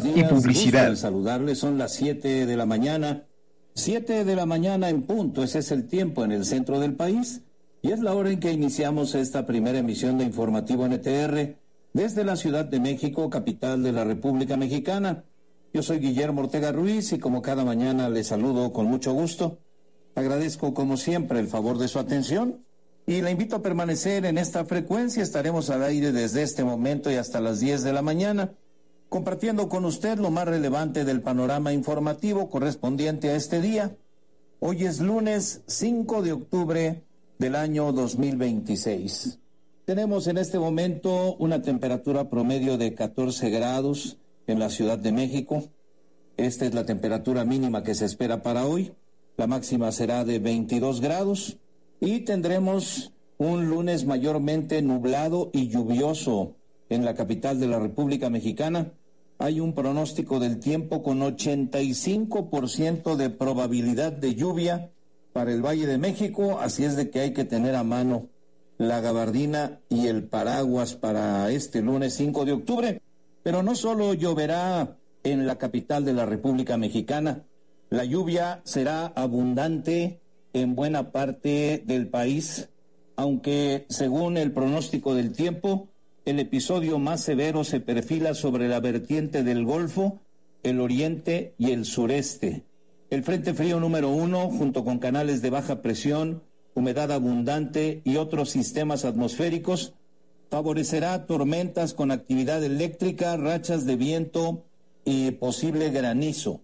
y publicidad. Gusto en saludarles, son las 7 de la mañana. 7 de la mañana en punto, ese es el tiempo en el centro del país. Y es la hora en que iniciamos esta primera emisión de Informativo NTR desde la Ciudad de México, capital de la República Mexicana. Yo soy Guillermo Ortega Ruiz y como cada mañana les saludo con mucho gusto. Agradezco como siempre el favor de su atención y la invito a permanecer en esta frecuencia. Estaremos al aire desde este momento y hasta las 10 de la mañana, compartiendo con usted lo más relevante del panorama informativo correspondiente a este día. Hoy es lunes 5 de octubre del año 2026. Tenemos en este momento una temperatura promedio de 14 grados en la Ciudad de México. Esta es la temperatura mínima que se espera para hoy. La máxima será de 22 grados y tendremos un lunes mayormente nublado y lluvioso en la capital de la República Mexicana. Hay un pronóstico del tiempo con 85% de probabilidad de lluvia para el Valle de México, así es de que hay que tener a mano la gabardina y el paraguas para este lunes 5 de octubre. Pero no solo lloverá en la capital de la República Mexicana, la lluvia será abundante en buena parte del país, aunque según el pronóstico del tiempo, el episodio más severo se perfila sobre la vertiente del Golfo, el oriente y el sureste. El Frente Frío número 1, junto con canales de baja presión, humedad abundante y otros sistemas atmosféricos, favorecerá tormentas con actividad eléctrica, rachas de viento y posible granizo.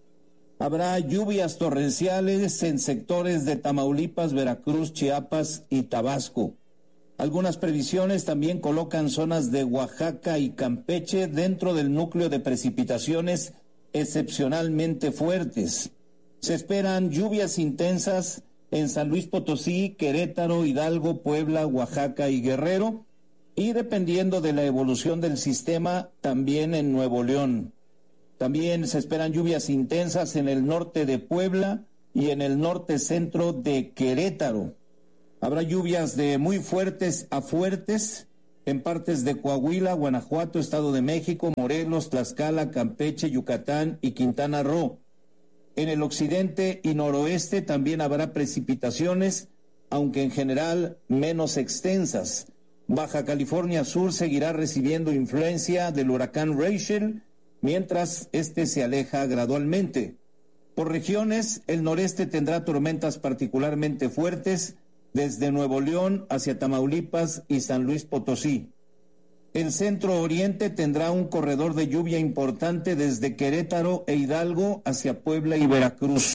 Habrá lluvias torrenciales en sectores de Tamaulipas, Veracruz, Chiapas y Tabasco. Algunas previsiones también colocan zonas de Oaxaca y Campeche dentro del núcleo de precipitaciones excepcionalmente fuertes. Se esperan lluvias intensas en San Luis Potosí, Querétaro, Hidalgo, Puebla, Oaxaca y Guerrero, y dependiendo de la evolución del sistema, también en Nuevo León. También se esperan lluvias intensas en el norte de Puebla y en el norte centro de Querétaro. Habrá lluvias de muy fuertes a fuertes en partes de Coahuila, Guanajuato, Estado de México, Morelos, Tlaxcala, Campeche, Yucatán y Quintana Roo. En el occidente y noroeste también habrá precipitaciones, aunque en general menos extensas. Baja California Sur seguirá recibiendo influencia del huracán Rachel, mientras este se aleja gradualmente. Por regiones, el noreste tendrá tormentas particularmente fuertes desde Nuevo León hacia Tamaulipas y San Luis Potosí. El centro oriente tendrá un corredor de lluvia importante desde Querétaro e Hidalgo hacia Puebla y Veracruz.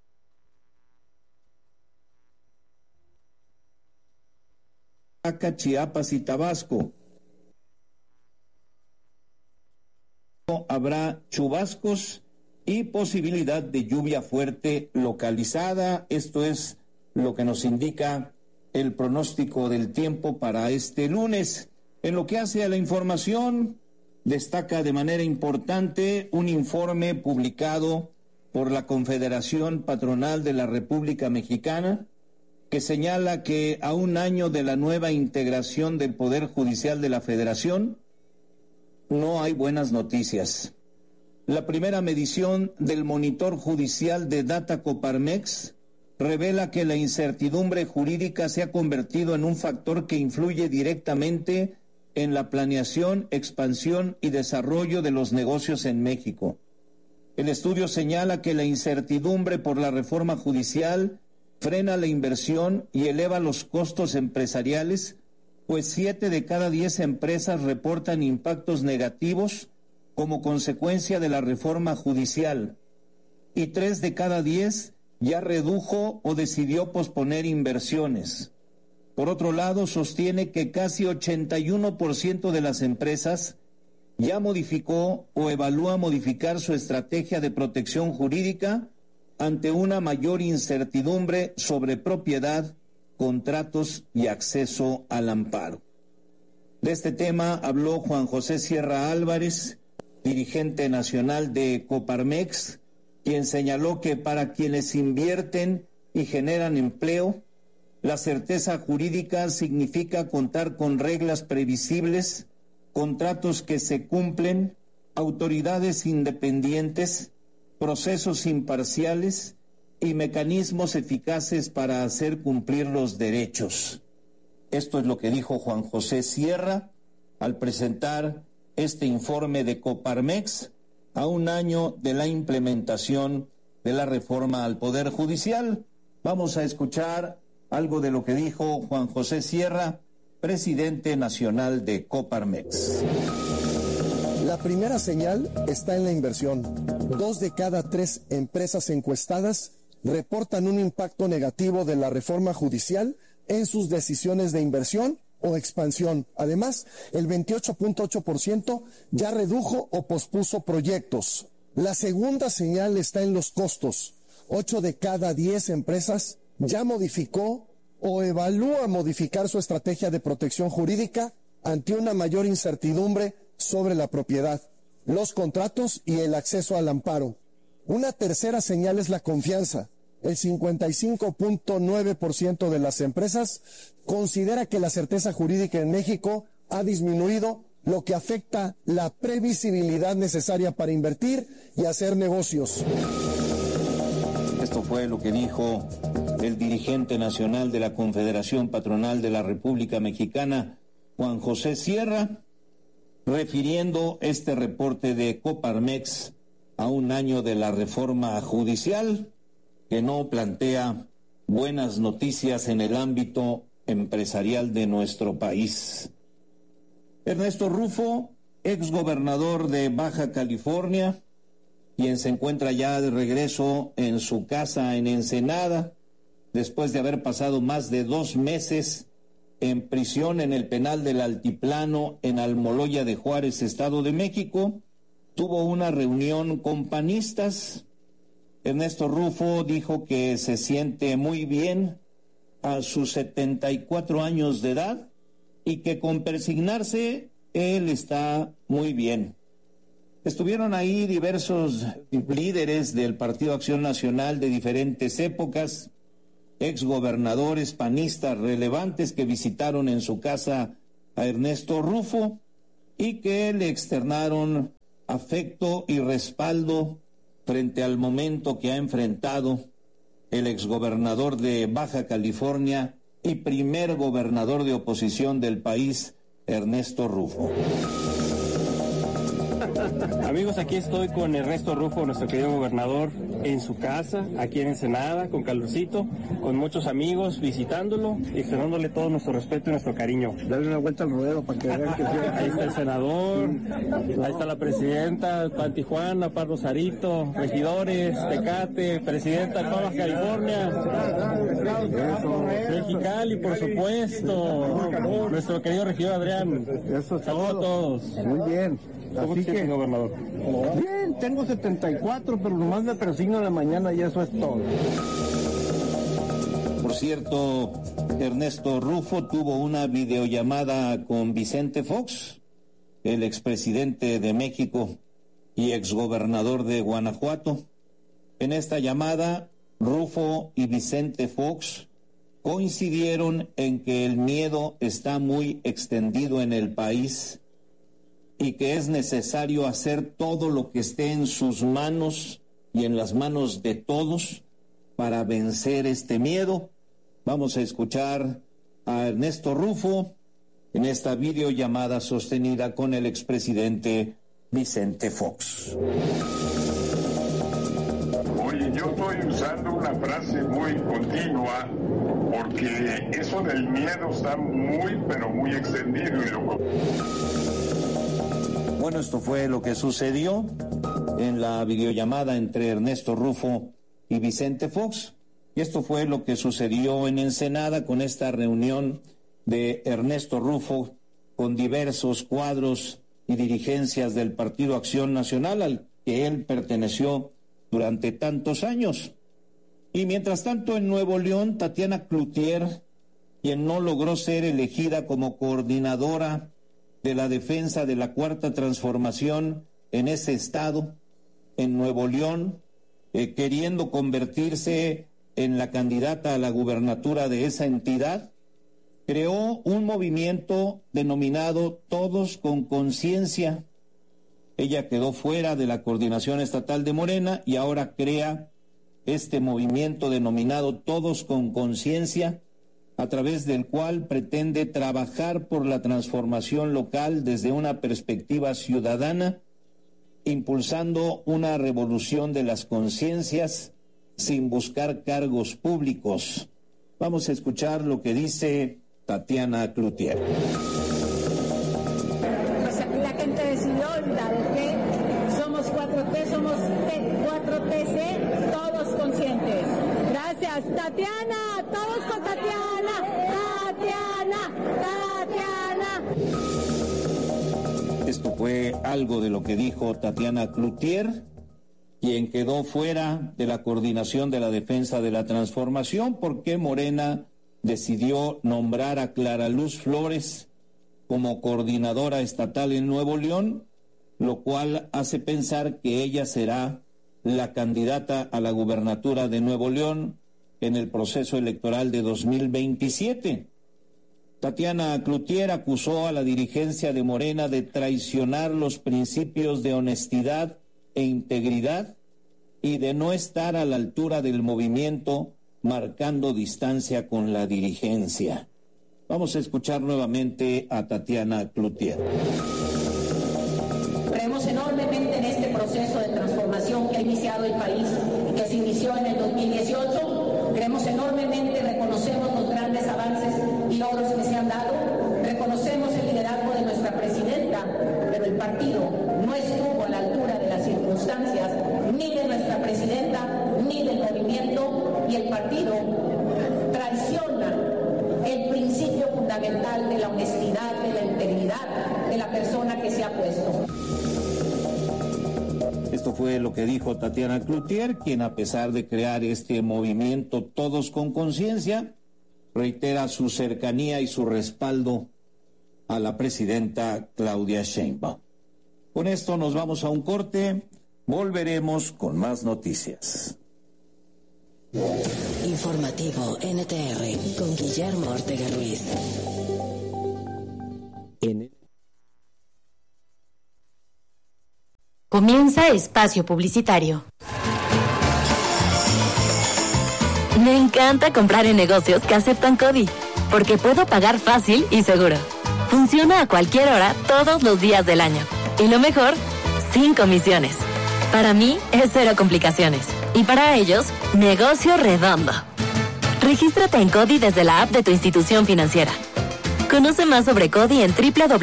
Chiapas y Tabasco. Habrá chubascos y posibilidad de lluvia fuerte localizada. Esto es lo que nos indica el pronóstico del tiempo para este lunes. En lo que hace a la información, destaca de manera importante un informe publicado por la Confederación Patronal de la República Mexicana, que señala que a un año de la nueva integración del Poder Judicial de la Federación, no hay buenas noticias. La primera medición del monitor judicial de Data Coparmex revela que la incertidumbre jurídica se ha convertido en un factor que influye directamente en la planeación, expansión y desarrollo de los negocios en México. El estudio señala que la incertidumbre por la reforma judicial frena la inversión y eleva los costos empresariales, pues 7 de cada 10 empresas reportan impactos negativos como consecuencia de la reforma judicial, y 3 de cada 10 ya redujo o decidió posponer inversiones. Por otro lado, sostiene que casi 81% de las empresas ya modificó o evalúa modificar su estrategia de protección jurídica ante una mayor incertidumbre sobre propiedad, contratos y acceso al amparo. De este tema habló Juan José Sierra Álvarez, dirigente nacional de Coparmex, quien señaló que para quienes invierten y generan empleo, la certeza jurídica significa contar con reglas previsibles, contratos que se cumplen autoridades independientes, procesos imparciales y mecanismos eficaces para hacer cumplir los derechos. Esto es lo que dijo Juan José Sierra al presentar este informe de Coparmex a un año de la implementación de la reforma al Poder Judicial. Vamos a escuchar algo de lo que dijo Juan José Sierra, presidente nacional de Coparmex. La primera señal está en la inversión. 2 de cada 3 empresas encuestadas reportan un impacto negativo de la reforma judicial en sus decisiones de inversión o expansión. Además, el 28.8% ya redujo o pospuso proyectos. La segunda señal está en los costos. 8 de cada 10 empresas ya modificó o evalúa modificar su estrategia de protección jurídica ante una mayor incertidumbre sobre la propiedad, los contratos y el acceso al amparo. Una tercera señal es la confianza. El 55.9% de las empresas considera que la certeza jurídica en México ha disminuido, lo que afecta la previsibilidad necesaria para invertir y hacer negocios. Esto fue lo que dijo el dirigente nacional de la Confederación Patronal de la República Mexicana, Juan José Sierra, refiriendo este reporte de Coparmex a un año de la reforma judicial que no plantea buenas noticias en el ámbito empresarial de nuestro país. Ernesto Rufo, exgobernador de Baja California, quien se encuentra ya de regreso en su casa en Ensenada, después de haber pasado más de 2 meses en prisión en el penal del Altiplano en Almoloya de Juárez, Estado de México, tuvo una reunión con panistas. Ernesto Rufo dijo que se siente muy bien a sus 74 años de edad y que con persignarse él está muy bien. Estuvieron ahí diversos líderes del Partido Acción Nacional de diferentes épocas, exgobernadores panistas relevantes que visitaron en su casa a Ernesto Rufo y que le externaron afecto y respaldo frente al momento que ha enfrentado el exgobernador de Baja California y primer gobernador de oposición del país, Ernesto Rufo. Amigos, aquí estoy con Ernesto Rufo, nuestro querido gobernador, en su casa, aquí en Ensenada, con calorcito, con muchos amigos, visitándolo y externándole todo nuestro respeto y nuestro cariño. Dale una vuelta al rodeo para que vean que ahí está el senador, ahí está la presidenta, Pan Tijuana, Pan Rosarito, regidores, Tecate, presidenta de Baja California, Mexicali, por supuesto, nuestro querido regidor Adrián. Saludos a todos. Muy bien. ¿Cómo te sientes, gobernador? Bien, tengo 74, pero nomás me persigno en la mañana y eso es todo. Por cierto, Ernesto Rufo tuvo una videollamada con Vicente Fox, el expresidente de México y exgobernador de Guanajuato. En esta llamada, Rufo y Vicente Fox coincidieron en que el miedo está muy extendido en el país y que es necesario hacer todo lo que esté en sus manos y en las manos de todos para vencer este miedo. Vamos a escuchar a Ernesto Rufo en esta videollamada sostenida con el expresidente Vicente Fox. Oye, yo estoy usando una frase muy continua porque eso del miedo está muy, pero muy extendido y lo... Bueno, esto fue lo que sucedió en la videollamada entre Ernesto Rufo y Vicente Fox. Y esto fue lo que sucedió en Ensenada con esta reunión de Ernesto Rufo con diversos cuadros y dirigencias del Partido Acción Nacional al que él perteneció durante tantos años. Y mientras tanto en Nuevo León, Tatiana Cloutier, quien no logró ser elegida como coordinadora de la defensa de la Cuarta Transformación en ese estado, en Nuevo León, queriendo convertirse en la candidata a la gubernatura de esa entidad, creó un movimiento denominado Todos con Conciencia, Ella quedó fuera de la coordinación estatal de Morena y ahora crea este movimiento denominado Todos con Conciencia, a través del cual pretende trabajar por la transformación local desde una perspectiva ciudadana, impulsando una revolución de las conciencias sin buscar cargos públicos. Vamos a escuchar lo que dice Tatiana Cloutier. La gente decidió la de que somos 4T, somos 4TC, todos conscientes. Gracias, Tatiana, todos con Tatiana, Tatiana. Esto fue algo de lo que dijo Tatiana Cloutier, quien quedó fuera de la coordinación de la defensa de la transformación porque Morena decidió nombrar a Clara Luz Flores como coordinadora estatal en Nuevo León, lo cual hace pensar que ella será la candidata a la gubernatura de Nuevo León en el proceso electoral de 2027. Tatiana Cloutier acusó a la dirigencia de Morena de traicionar los principios de honestidad e integridad y de no estar a la altura del movimiento, marcando distancia con la dirigencia. Vamos a escuchar nuevamente a Tatiana Cloutier. Creemos enormemente en este proceso de transformación que ha iniciado el país y que se inició en el 2018. Creemos enormemente, reconocemos los grandes avances y logros que se han dado, reconocemos el liderazgo de nuestra presidenta, pero el partido no estuvo a la altura de las circunstancias, ni de nuestra presidenta, ni del movimiento, y el partido traiciona el principio fundamental de la honestidad, de la integridad de la persona que se ha puesto. Esto fue lo que dijo Tatiana Cloutier, quien a pesar de crear este movimiento Todos con Conciencia, reitera su cercanía y su respaldo a la presidenta Claudia Sheinbaum. Con esto nos vamos a un corte, volveremos con más noticias. Informativo NTR con Guillermo Ortega Ruiz. Comienza espacio publicitario. Me encanta comprar en negocios que aceptan CODI, porque puedo pagar fácil y seguro. Funciona a cualquier hora, todos los días del año. Y lo mejor, sin comisiones. Para mí es cero complicaciones. Y para ellos, negocio redondo. Regístrate en CODI desde la app de tu institución financiera. Conoce más sobre CODI en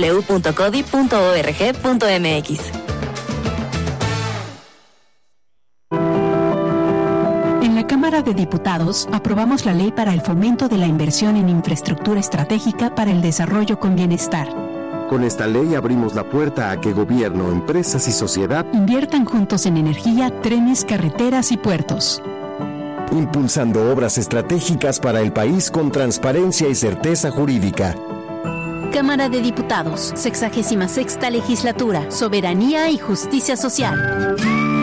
www.codi.org.mx. En la Cámara de Diputados aprobamos la ley para el fomento de la inversión en infraestructura estratégica para el desarrollo con bienestar. Con esta ley abrimos la puerta a que gobierno, empresas y sociedad inviertan juntos en energía, trenes, carreteras y puertos. Impulsando obras estratégicas para el país con transparencia y certeza jurídica. Cámara de Diputados, 66ª Legislatura, Soberanía y Justicia Social.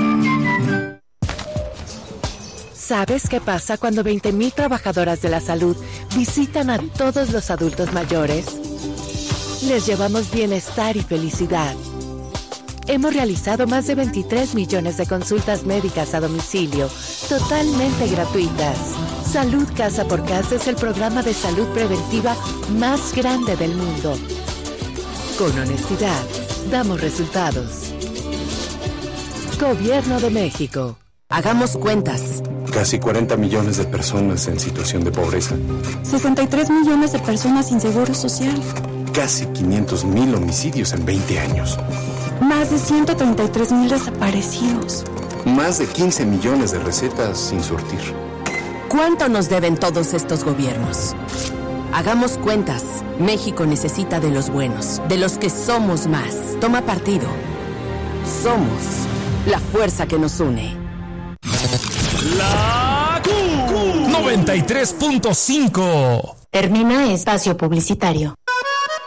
¿Sabes qué pasa cuando 20,000 trabajadoras de la salud visitan a todos los adultos mayores? Les llevamos bienestar y felicidad. Hemos realizado más de 23 millones de consultas médicas a domicilio, totalmente gratuitas. Salud Casa por Casa es el programa de salud preventiva más grande del mundo. Con honestidad, damos resultados. Gobierno de México. Hagamos cuentas. Casi 40 millones de personas en situación de pobreza. 63 millones de personas sin seguro social. Casi 500,000 homicidios en 20 años. Más de 133,000 desaparecidos. Más de 15 millones de recetas sin surtir. ¿Cuánto nos deben todos estos gobiernos? Hagamos cuentas. México necesita de los buenos, de los que somos más. Toma partido. Somos la fuerza que nos une. La Q 93.5. Termina espacio publicitario.